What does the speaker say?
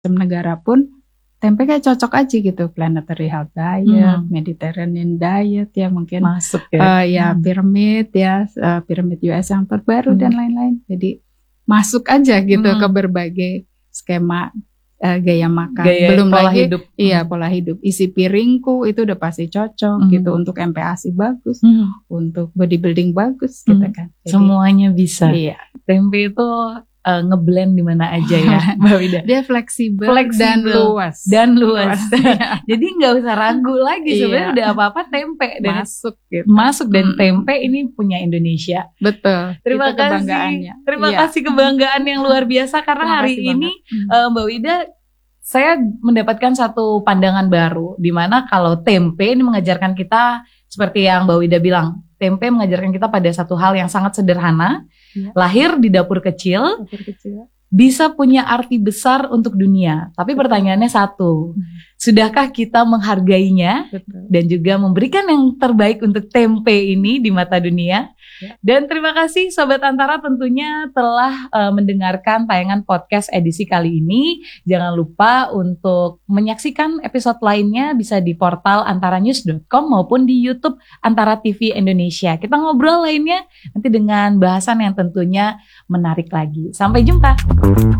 negara pun tempe kayak cocok aja gitu, planetary health diet, Mediterranean diet ya mungkin masuk ya. Pyramid ya, Pyramid US yang terbaru dan lain-lain. Jadi masuk aja gitu ke berbagai skema gaya makan. Belum pola lagi hidup. Pola hidup. Isi piringku itu udah pasti cocok gitu, untuk MPASI bagus, untuk bodybuilding bagus gitu kan. Jadi, semuanya bisa. Iya. Tempe itu ngeblend di mana aja ya, Mbak Wida. Dia fleksibel dan luas. Jadi nggak usah ragu lagi, sebenarnya udah apa-apa tempe dan masuk dan tempe ini punya Indonesia. Betul. Terima kasih kebanggaan yang luar biasa karena hari ini Mbak Wida, saya mendapatkan satu pandangan baru di mana kalau tempe ini mengajarkan kita seperti yang Mbak Wida bilang, tempe mengajarkan kita pada satu hal yang sangat sederhana. Lahir di dapur kecil, bisa punya arti besar untuk dunia. Tapi pertanyaannya satu, sudahkah kita menghargainya dan juga memberikan yang terbaik untuk tempe ini di mata dunia? Dan terima kasih Sobat Antara tentunya telah mendengarkan tayangan podcast edisi kali ini. Jangan lupa untuk menyaksikan episode lainnya bisa di portal antaranews.com maupun di YouTube Antara TV Indonesia. Kita ngobrol lainnya nanti dengan bahasan yang tentunya menarik lagi. Sampai jumpa.